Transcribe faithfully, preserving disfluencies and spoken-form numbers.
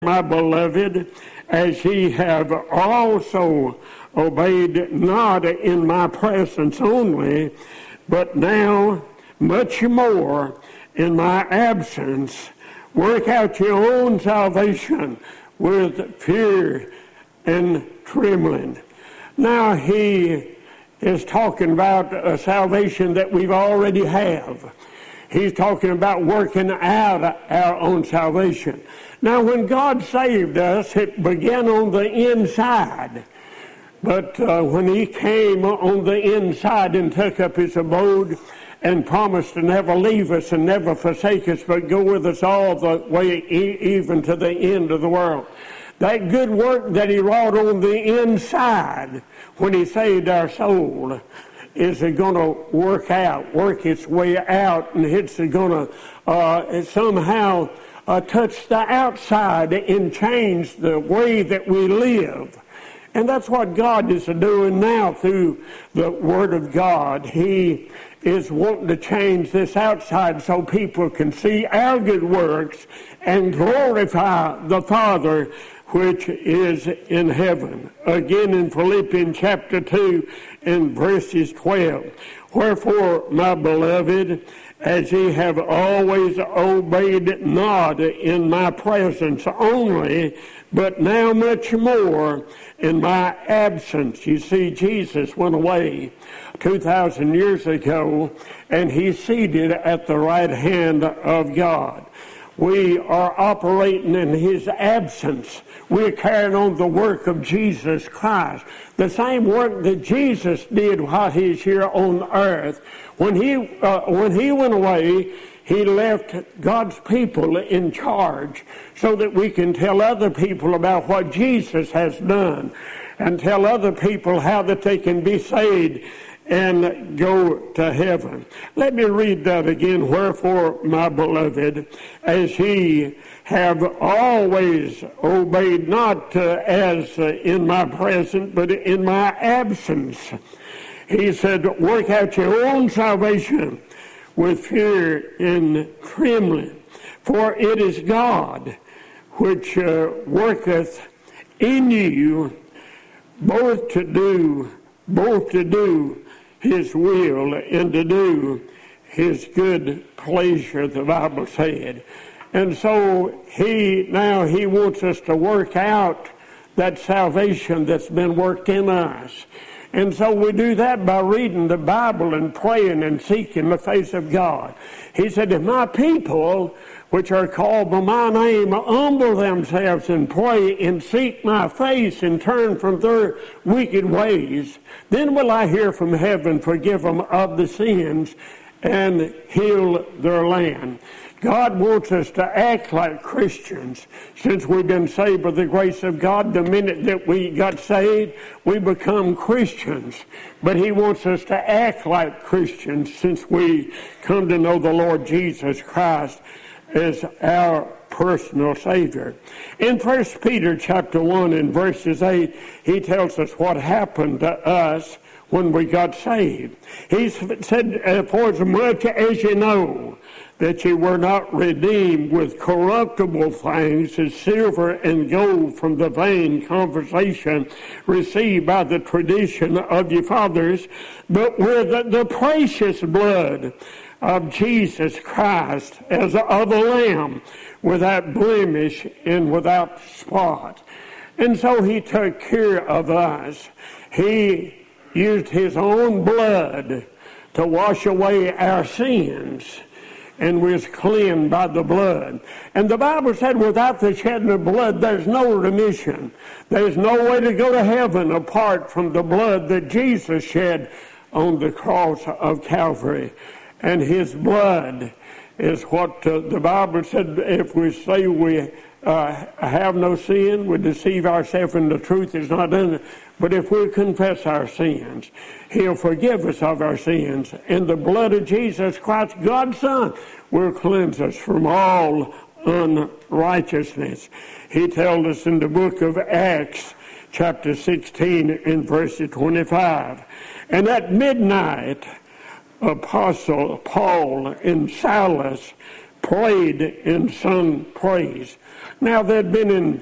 My beloved, as ye have also obeyed not in my presence only, but now much more in my absence, work out your own salvation with fear and trembling. Now he is talking about a salvation that we've already have. He's talking about working out our own salvation. Now, when God saved us, it began on the inside. But uh, when he came on the inside and took up his abode and promised to never leave us and never forsake us, but go with us all the way e- even to the end of the world. That good work that he wrought on the inside when he saved our soul is going to work out, work its way out, and it's going to uh, somehow uh, touch the outside and change the way that we live. And that's what God is doing now through the Word of God. He is wanting to change this outside so people can see our good works and glorify the Father which is in heaven. Again in Philippians chapter two and verses twelve. Wherefore, my beloved, as ye have always obeyed not in my presence only, but now much more in my absence. You see, Jesus went away two thousand years ago, and he's seated at the right hand of God. We are operating in his absence. We're carrying on the work of Jesus Christ. The same work that Jesus did while he's here on earth. When he, uh, when he went away, he left God's people in charge so that we can tell other people about what Jesus has done and tell other people how that they can be saved and go to heaven. Let me read that again. Wherefore, my beloved, as ye have always obeyed not uh, as uh, in my presence, but in my absence. He said, work out your own salvation with fear and trembling. For it is God which uh, worketh in you both to do, both to do his will and to do his good pleasure, the Bible said. And so he, now he wants us to work out that salvation that's been worked in us. And so we do that by reading the Bible and praying and seeking the face of God. He said, if my people, which are called by my name, humble themselves and pray and seek my face and turn from their wicked ways, then will I hear from heaven, forgive them of the sins, and heal their land. God wants us to act like Christians. Since we've been saved by the grace of God, the minute that we got saved, we become Christians. But he wants us to act like Christians since we come to know the Lord Jesus Christ as our personal Savior. In First Peter chapter one and verses eight, he tells us what happened to us when we got saved. He said, for as much as you know that you were not redeemed with corruptible things as silver and gold from the vain conversation received by the tradition of your fathers, but with the, the precious blood of Jesus Christ as of a lamb, without blemish and without spot. And so he took care of us. He used his own blood to wash away our sins, and was cleansed by the blood. And the Bible said without the shedding of blood, there's no remission. There's no way to go to heaven apart from the blood that Jesus shed on the cross of Calvary. And his blood is what uh, the Bible said, if we say we uh, have no sin, we deceive ourselves and the truth is not in it. But if we confess our sins, he'll forgive us of our sins. And the blood of Jesus Christ, God's Son, will cleanse us from all unrighteousness. He tells us in the book of Acts, chapter sixteen, in verse twenty-five, and at midnight, Apostle Paul and Silas prayed and sung praise. Now, they'd been in